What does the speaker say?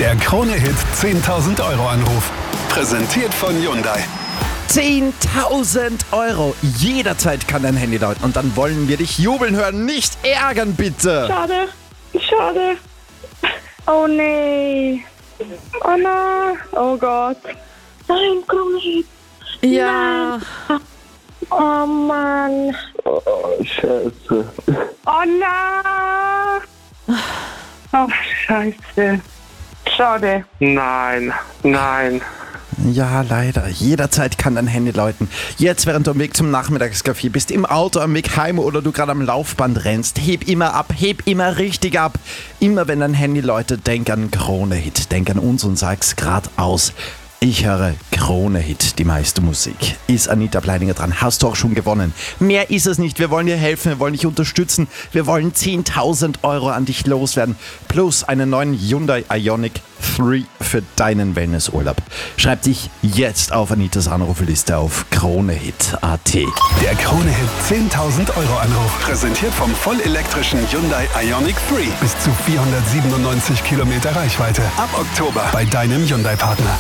Der Krone-Hit 10.000 Euro Anruf. Präsentiert von Hyundai. 10.000 Euro. Jederzeit kann dein Handy läuten. Und dann wollen wir dich jubeln hören. Nicht ärgern, bitte. Schade. Oh nee. Oh nein. Oh Gott. Nein, komm nicht. Ja. Nein. Oh Mann. Oh, Scheiße. Oh nein. Oh, Scheiße. Schade. Nein. Ja, leider. Jederzeit kann dein Handy läuten. Jetzt, während du am Weg zum Nachmittagskaffee bist, im Auto, am Weg heim oder du gerade am Laufband rennst, heb immer ab, heb immer richtig ab. Immer wenn dein Handy läutet, denk an Krone-Hit. Denk an uns und sag's grad aus. Ich höre Krone-Hit, die meiste Musik. Ist Anita Pleininger dran? Hast du auch schon gewonnen? Mehr ist es nicht. Wir wollen dir helfen, wir wollen dich unterstützen. Wir wollen 10.000 Euro an dich loswerden. Plus einen neuen Hyundai Ioniq 3 für deinen Wellnessurlaub. Schreib dich jetzt auf Anitas Anrufliste auf kronehit.at. Der Krone-Hit 10.000 Euro Anruf. Präsentiert vom vollelektrischen Hyundai Ioniq 3. Bis zu 497 Kilometer Reichweite. Ab Oktober bei deinem Hyundai-Partner.